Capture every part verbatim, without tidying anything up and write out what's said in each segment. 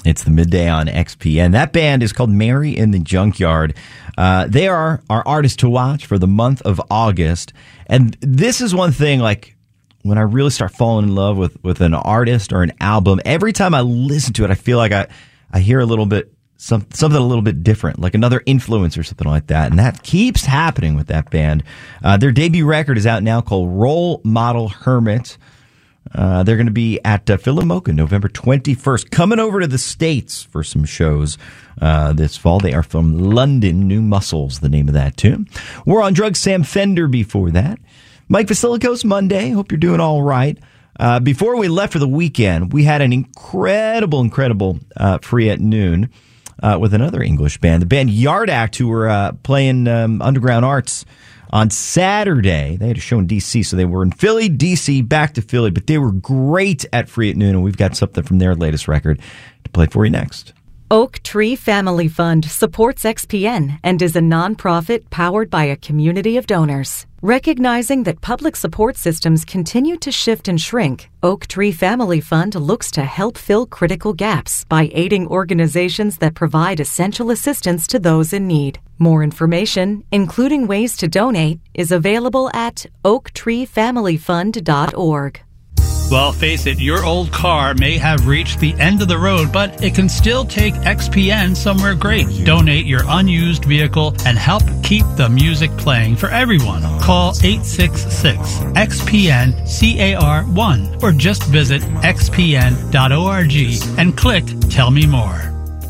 It's the midday on X P N. That band is called Mary in the Junkyard. Uh, they are our artists to watch for the month of August. And this is one thing, like, when I really start falling in love with, with an artist or an album, every time I listen to it, I feel like I, I hear a little bit, some, something a little bit different, like another influence or something like that. And that keeps happening with that band. Uh, their debut record is out now called Role Model Hermit. Uh, they're going to be at uh, Philomoka November twenty-first. Coming over to the States for some shows uh, this fall. They are from London. New Muscles, the name of that tune. War on Drugs, Sam Fender before that. Mike Vasilikos, Monday. Hope you're doing all right. Uh, before we left for the weekend, we had an incredible, incredible uh, free at noon uh, with another English band, the band Yard Act, who were uh, playing um, Underground Arts on Saturday. They had a show in D C, so they were in Philly, D C, back to Philly, but they were great at Free at Noon, and we've got something from their latest record to play for you next. Oak Tree Family Fund supports X P N and is a nonprofit powered by a community of donors. Recognizing that public support systems continue to shift and shrink, Oak Tree Family Fund looks to help fill critical gaps by aiding organizations that provide essential assistance to those in need. More information, including ways to donate, is available at oak tree family fund dot org. Well, face it, your old car may have reached the end of the road, but it can still take X P N somewhere great. Donate your unused vehicle and help keep the music playing for everyone. Call eight six six X P N C A R one or just visit x p n dot org and click Tell Me More.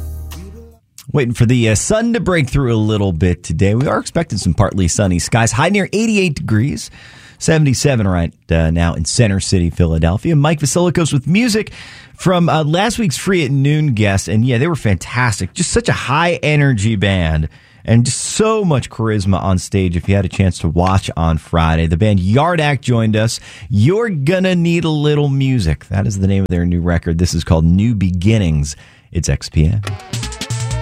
Waiting for the uh, sun to break through a little bit today. We are expecting some partly sunny skies. High near eighty-eight degrees. seventy-seven right uh, now in Center City, Philadelphia. Mike Vasilikos with music from uh, last week's Free at Noon guest. And yeah, they were fantastic. Just such a high energy band and just so much charisma on stage. If you had a chance to watch on Friday, the band Yard Act joined us. You're Gonna Need a Little Music. That is the name of their new record. This is called New Beginnings. It's X P N.